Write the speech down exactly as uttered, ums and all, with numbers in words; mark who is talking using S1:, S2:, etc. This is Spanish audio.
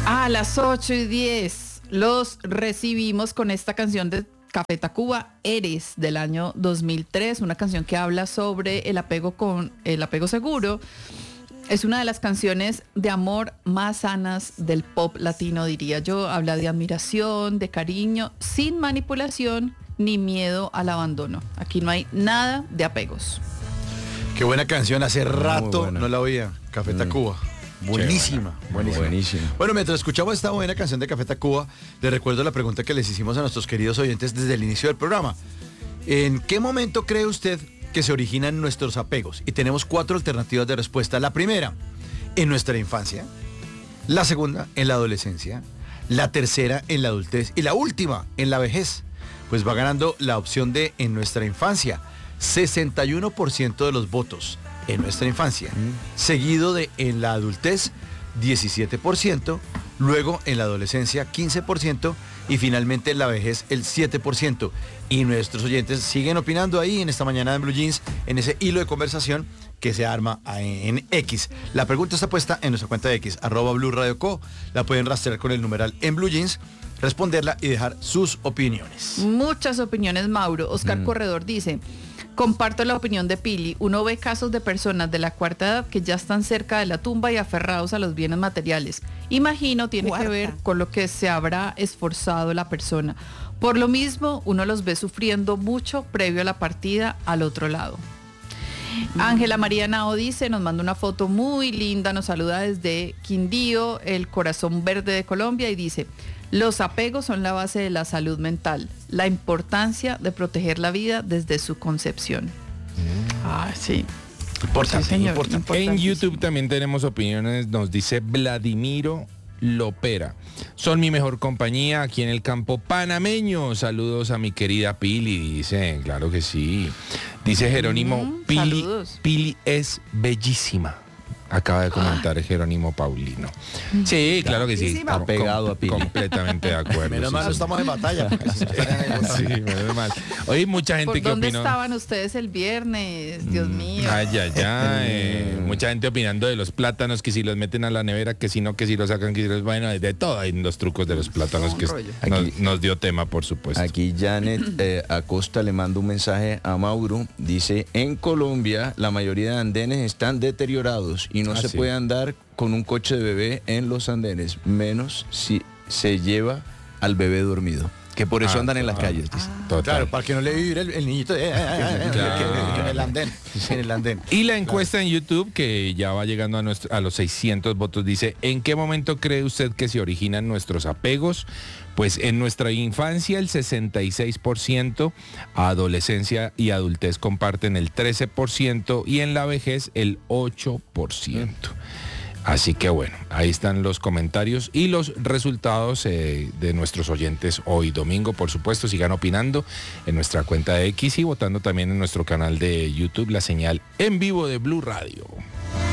S1: A las ocho y diez los recibimos con esta canción de Café Tacuba, Eres, del año dos mil tres, una canción que habla sobre el apego con el apego seguro. Es una de las canciones de amor más sanas del pop latino, diría yo. Habla de admiración, de cariño, sin manipulación ni miedo al abandono. Aquí no hay nada de apegos.
S2: Qué buena canción, hace rato
S3: buena.
S2: no la oía, Café Tacuba. Buenísima, buenísima.
S3: Buenísima.
S2: Bueno, mientras escuchamos esta buena canción de Café Tacuba, les recuerdo la pregunta que les hicimos a nuestros queridos oyentes desde el inicio del programa. ¿En qué momento cree usted que se originan nuestros apegos? Y tenemos cuatro alternativas de respuesta. La primera, en nuestra infancia. La segunda, en la adolescencia. La tercera, en la adultez. Y la última, en la vejez. Pues va ganando la opción de en nuestra infancia. sesenta y uno por ciento de los votos en nuestra infancia. Mm. Seguido de en la adultez, diecisiete por ciento. Luego en la adolescencia, quince por ciento. Y finalmente en la vejez, el siete por ciento. Y nuestros oyentes siguen opinando ahí en esta mañana en Blue Jeans, en ese hilo de conversación que se arma en X. La pregunta está puesta en nuestra cuenta de X, arroba Blue Radio Co. La pueden rastrear con el numeral en Blue Jeans, responderla y dejar sus opiniones.
S1: Muchas opiniones, Mauro. Oscar
S3: Mm.
S1: Corredor dice: comparto la opinión de Pili. Uno ve casos de personas de la cuarta edad que ya están cerca de la tumba y aferrados a los bienes materiales. Imagino tiene
S4: Cuarta.
S1: que ver con lo que se habrá esforzado la persona. Por lo mismo, uno los ve sufriendo mucho previo a la partida al otro lado. Ángela María Nao dice, nos manda una foto muy linda, nos saluda desde Quindío, el corazón verde de Colombia, y dice: los apegos son la base de la salud mental, la importancia de proteger la vida desde su concepción. Mm. Ah, sí.
S2: Importante,
S1: Sí, señor,
S2: importante.
S3: En YouTube también tenemos opiniones, nos dice Vladimiro Lopera. Son mi mejor compañía aquí en el campo panameño. Saludos a mi querida Pili, dice, claro que sí. Dice Jerónimo,
S1: Mm,
S3: Pili,
S1: saludos.
S3: Pili es bellísima. Acaba de comentar Jerónimo Paulino. Sí, claro que sí.
S4: Bellísima.
S3: Com-
S2: Apegado a Pili.
S3: Completamente de acuerdo.
S2: Menos
S3: sí,
S2: mal no
S3: sí.
S2: estamos en batalla. porque si no estarían ahí votando.
S3: Sí, menos mal. Oye, mucha gente
S1: ¿Por
S3: que
S1: dónde
S3: opinó.
S1: estaban ustedes el viernes? Dios mío.
S3: Ay, ay, ay. Mucha gente opinando de los plátanos, que si los meten a la nevera, que si no, que si los sacan, que si los... Bueno, de todo hay los trucos de los plátanos que
S1: rollo.
S3: nos,
S5: Aquí-
S3: nos dio tema, por supuesto.
S5: Aquí Janet eh, Acosta le manda un mensaje a Mauro. Dice, en Colombia la mayoría de andenes están deteriorados y no
S3: Ah,
S5: se
S3: sí.
S5: puede andar con un coche de bebé en los andenes, menos si se lleva al bebé dormido. Que por eso
S3: Ah,
S5: andan en las
S3: ah,
S5: calles, dice.
S3: Total.
S2: Claro, para que no le vibre el, el niñito eh, eh, eh, eh,
S3: Claro.
S2: en el andén. En el andén.
S3: Y la encuesta en YouTube, que ya va llegando a, nuestro, a los seiscientos votos, dice, ¿en qué momento cree usted que se originan nuestros apegos? Pues en nuestra infancia el sesenta y seis por ciento, adolescencia y adultez comparten el trece por ciento y en la vejez el ocho por ciento. Así que bueno, ahí están los comentarios y los resultados eh, de nuestros oyentes hoy domingo. Por supuesto, sigan opinando en nuestra cuenta de X y votando también en nuestro canal de YouTube, la señal en vivo de Blue Radio.